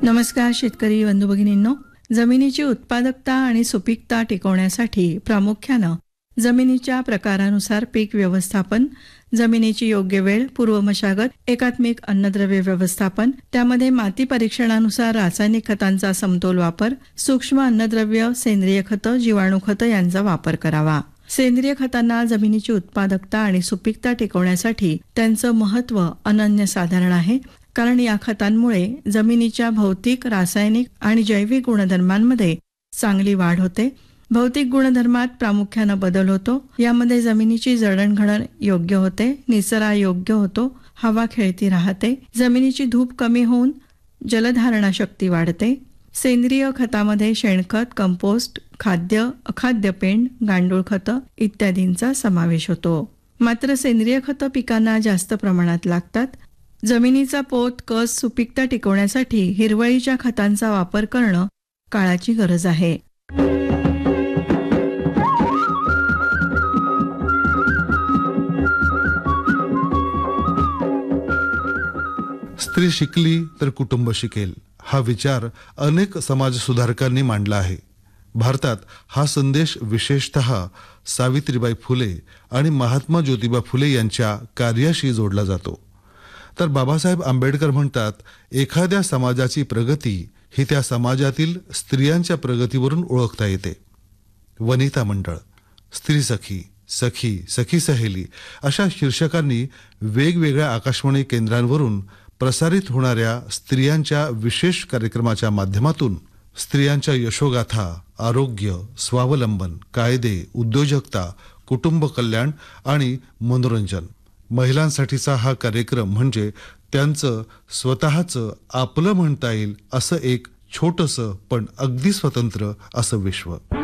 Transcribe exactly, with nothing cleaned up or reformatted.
नमस्कार शेतकरी बंधू भगिनींनो, जमिनीची उत्पादकता आणि सुपीकता टिकवण्यासाठी प्रामुख्यानं जमिनीच्या प्रकारानुसार पीक व्यवस्थापन, जमिनीची योग्य वेळ, पूर्व मशागत, एकात्मिक अन्नद्रव्य व्यवस्थापन, त्यामध्ये माती परीक्षणानुसार रासायनिक खतांचा समतोल वापर, सूक्ष्म अन्नद्रव्य, सेंद्रिय खतं, जीवाणू खतं यांचा वापर करावा. सेंद्रिय खतांना जमिनीची उत्पादकता आणि सुपीकता टिकवण्यासाठी त्यांचं महत्त्व अनन्यसाधारण आहे. कारण या खतांमुळे जमिनीच्या भौतिक, रासायनिक आणि जैविक गुणधर्मांमध्ये चांगली वाढ होते. भौतिक गुणधर्मात प्रामुख्यानं बदल होतो. यामध्ये जमिनीची जडणघडण योग्य होते, निचरा योग्य होतो, हवा खेळती राहते, जमिनीची धूप कमी होऊन जलधारणा शक्ती वाढते. सेंद्रिय खतामध्ये शेणखत, कंपोस्ट, खाद्य, अखाद्य पेंड, गांडूळ खतं इत्यादींचा समावेश होतो. मात्र सेंद्रिय खतं पिकांना जास्त प्रमाणात लागतात. जमिनीचा पोत, कस, सुपीकता टिकवण्यासाठी हिरवळीच्या खतांचा वापर करणं काळाची गरज आहे. स्त्री शिकली तर कुटुंब शिकेल हा विचार अनेक समाजसुधारकांनी मांडला आहे. भारतात हा संदेश विशेषतः सावित्रीबाई फुले आणि महात्मा ज्योतिबा फुले यांच्या कार्याशी जोडला जातो. तर बाबासाहेब आंबेडकर म्हणतात, एखाद्या समाजाची प्रगती ही त्या समाजातील स्त्रियांच्या प्रगतीवरून ओळखता येते. वनिता मंडळ, स्त्री सखी, सखी, सखी सहेली अशा शीर्षकांनी वेगवेगळ्या आकाशवाणी केंद्रांवरून प्रसारित होणाऱ्या स्त्रियांच्या विशेष कार्यक्रमाच्या माध्यमातून स्त्रियांच्या यशोगाथा, आरोग्य, स्वावलंबन, कायदे, उद्योजकता, कुटुंब कल्याण आणि मनोरंजन, महिलांसाठीचा हा कार्यक्रम म्हणजे त्यांचं स्वतःचं आपलं म्हणता येईल असं एक छोटंसं पण अगदी स्वतंत्र असं विश्व.